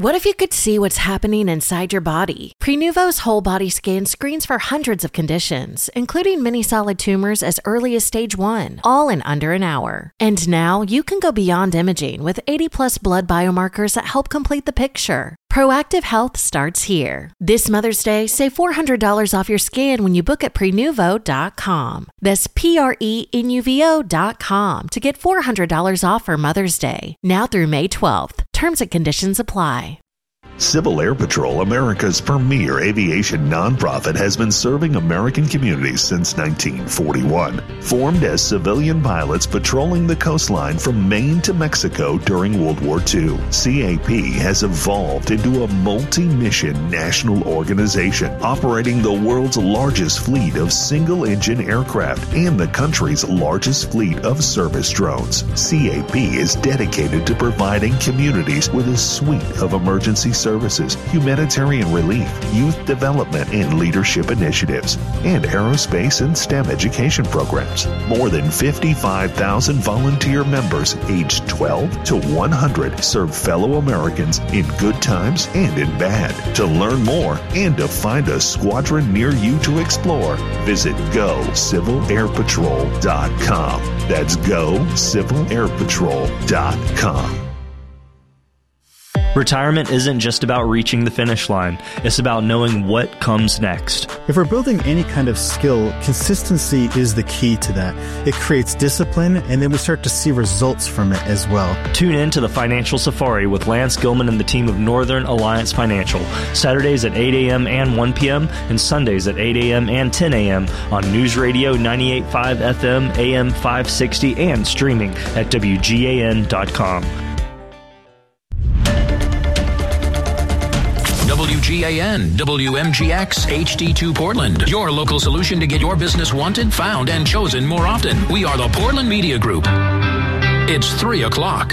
What if you could see what's happening inside your body? Prenuvo's whole body scan screens for hundreds of conditions, including many solid tumors as early as stage 1, all in under an hour. And now you can go beyond imaging with 80+ blood biomarkers that help complete the picture. Proactive health starts here. This Mother's Day, save $400 off your scan when you book at Prenuvo.com. That's Prenuvo.com to get $400 off for Mother's Day. Now through May 12th. Terms and conditions apply. Civil Air Patrol, America's premier aviation nonprofit, has been serving American communities since 1941. Formed as civilian pilots patrolling the coastline from Maine to Mexico during World War II, CAP has evolved into a multi-mission national organization operating the world's largest fleet of single-engine aircraft and the country's largest fleet of service drones. CAP is dedicated to providing communities with a suite of emergency services, humanitarian relief, youth development and leadership initiatives, and aerospace and STEM education programs. More than 55,000 volunteer members aged 12 to 100 serve fellow Americans in good times and in bad. To learn more and to find a squadron near you to explore, visit GoCivilAirPatrol.com. That's GoCivilAirPatrol.com. Retirement isn't just about reaching the finish line. It's about knowing what comes next. If we're building any kind of skill, consistency is the key to that. It creates discipline, and then we start to see results from it as well. Tune in to the Financial Safari with Lance Gilman and the team of Northern Alliance Financial. Saturdays at 8 a.m. and 1 p.m. and Sundays at 8 a.m. and 10 a.m. on News Radio 98.5 FM, AM 560, and streaming at WGAN.com. WGAN, WMGX, HD2 Portland. Your local solution to get your business wanted, found, and chosen more often. We are the Portland Media Group. It's 3 o'clock.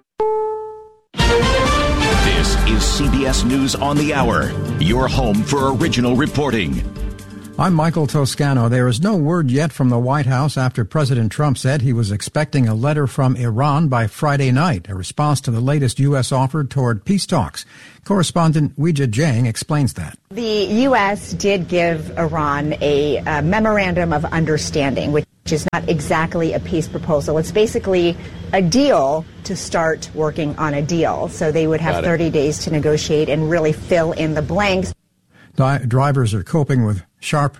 This is CBS News on the Hour, your home for original reporting. I'm Michael Toscano. There is no word yet from the White House after President Trump said he was expecting a letter from Iran by Friday night, a response to the latest U.S. offer toward peace talks. Correspondent Weijia Jiang explains that. The U.S. did give Iran a memorandum of understanding, which is not exactly a peace proposal. It's basically a deal to start working on a deal. So they would have 30 days to negotiate and really fill in the blanks. Drivers are coping with sharp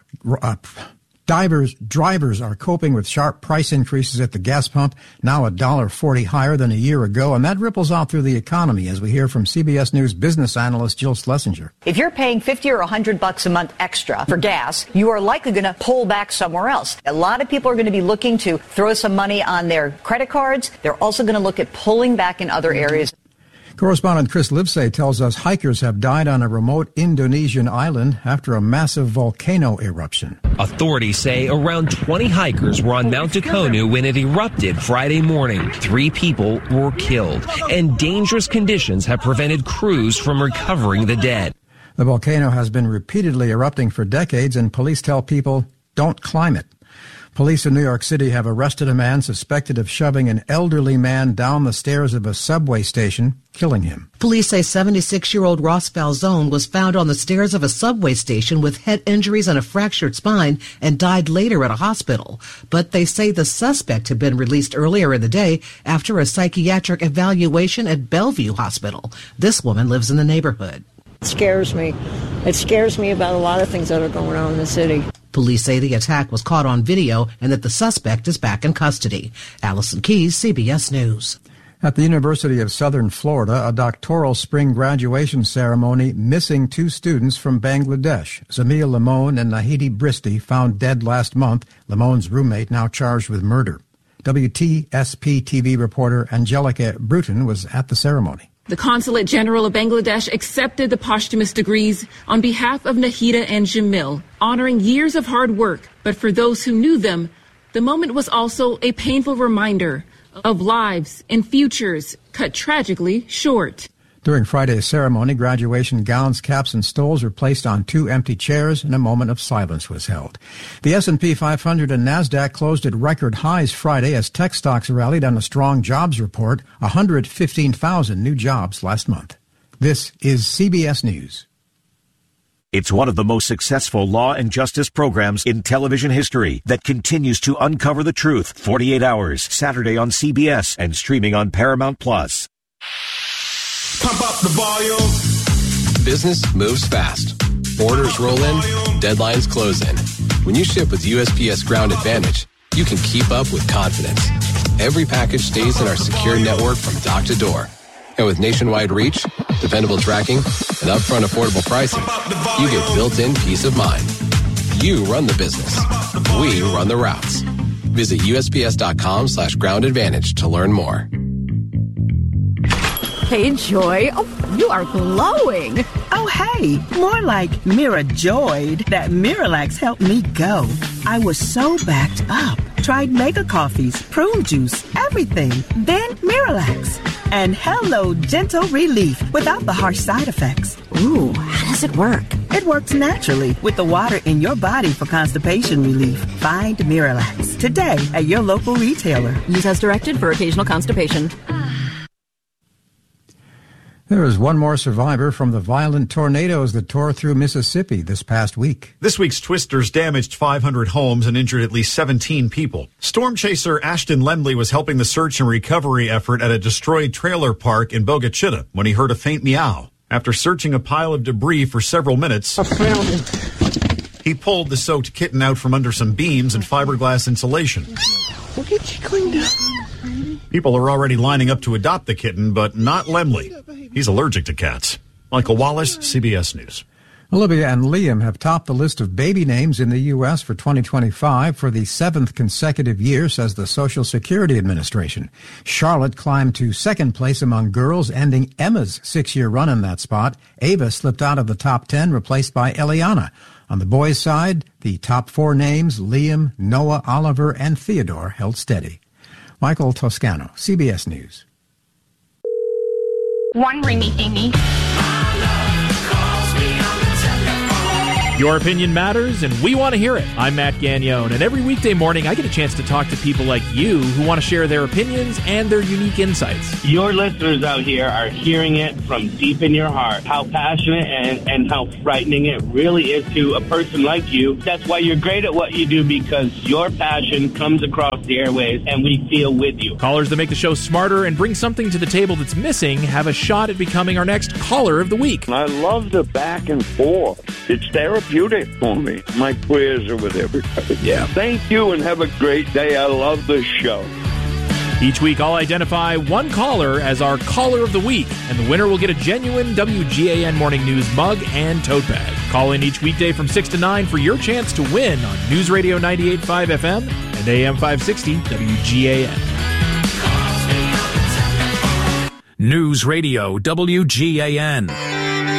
price increases at the gas pump, now $1.40 higher than a year ago, and that ripples out through the economy, as we hear from CBS News business analyst Jill Schlesinger. If you're paying $50 or $100 a month extra for gas, you are likely going to pull back somewhere else. A lot of people are going to be looking to throw some money on their credit cards. They're also going to look at pulling back in other areas. Correspondent Chris Livesay tells us hikers have died on a remote Indonesian island after a massive volcano eruption. Authorities say around 20 hikers were on Mount Dukono when it erupted Friday morning. 3 people were killed, and dangerous conditions have prevented crews from recovering the dead. The volcano has been repeatedly erupting for decades, and police tell people don't climb it. Police in New York City have arrested a man suspected of shoving an elderly man down the stairs of a subway station, killing him. Police say 76-year-old Ross Falzone was found on the stairs of a subway station with head injuries and a fractured spine and died later at a hospital. But they say the suspect had been released earlier in the day after a psychiatric evaluation at Bellevue Hospital. This woman lives in the neighborhood. It scares me. It scares me about a lot of things that are going on in the city. Police say the attack was caught on video and that the suspect is back in custody. Allison Keyes, CBS News. At the University of Southern Florida, a doctoral spring graduation ceremony missing 2 students from Bangladesh. Zamia Limon and Nahidi Bristi found dead last month. Limon's roommate now charged with murder. WTSP TV reporter Angelica Bruton was at the ceremony. The Consulate General of Bangladesh accepted the posthumous degrees on behalf of Nahida and Jamil, honoring years of hard work. But for those who knew them, the moment was also a painful reminder of lives and futures cut tragically short. During Friday's ceremony, graduation gowns, caps, and stoles were placed on 2 empty chairs, and a moment of silence was held. The S&P 500 and NASDAQ closed at record highs Friday as tech stocks rallied on a strong jobs report, 115,000 new jobs last month. This is CBS News. It's one of the most successful law and justice programs in television history that continues to uncover the truth. 48 Hours, Saturday on CBS and streaming on Paramount+. Pump up the volume. Business moves fast. Orders roll in, deadlines close in. When you ship with USPS Ground Advantage, you can keep up with confidence. Every package stays in our secure network from dock to door. And with nationwide reach, dependable tracking, and upfront affordable pricing, you get built-in peace of mind. You run the business. We run the routes. Visit USPS.com/Ground Advantage to learn more. Hey, Joy. Oh, you are glowing. Oh, hey. More like Mira joyed that Miralax helped me go. I was so backed up. Tried mega coffees, prune juice, everything. Then Miralax. And hello, gentle relief without the harsh side effects. Ooh, how does it work? It works naturally with the water in your body for constipation relief. Find Miralax today at your local retailer. Use as directed for occasional constipation. There is one more survivor from the violent tornadoes that tore through Mississippi this past week. This week's twisters damaged 500 homes and injured at least 17 people. Storm chaser Ashton Lemley was helping the search and recovery effort at a destroyed trailer park in Bogue Chitto when he heard a faint meow. After searching a pile of debris for several minutes, I found him. He pulled the soaked kitten out from under some beams and fiberglass insulation. We'll get you cleaned up. People are already lining up to adopt the kitten, but not Lemley. He's allergic to cats. Michael Wallace, CBS News. Olivia and Liam have topped the list of baby names in the U.S. for 2025 for the 7th consecutive year, says the Social Security Administration. Charlotte climbed to second place among girls, ending Emma's 6-year run in that spot. Ava slipped out of the top 10, replaced by Eliana. On the boys' side, the top 4 names, Liam, Noah, Oliver, and Theodore, held steady. Michael Toscano, CBS News. One ringy dingy. Your opinion matters, and we want to hear it. I'm Matt Gagnon, and every weekday morning I get a chance to talk to people like you who want to share their opinions and their unique insights. Your listeners out here are hearing it from deep in your heart, how passionate and how frightening it really is to a person like you. That's why you're great at what you do, because your passion comes across the airways, and we feel with you. Callers that make the show smarter and bring something to the table that's missing have a shot at becoming our next Caller of the Week. I love the back and forth. It's therapeutic for me. My prayers are with everybody. Yeah. Thank you and have a great day. I love the show. Each week, I'll identify one caller as our Caller of the Week, and the winner will get a genuine WGAN Morning News mug and tote bag. Call in each weekday from 6 to 9 for your chance to win on News Radio 98.5 FM and AM 560 WGAN. News Radio WGAN.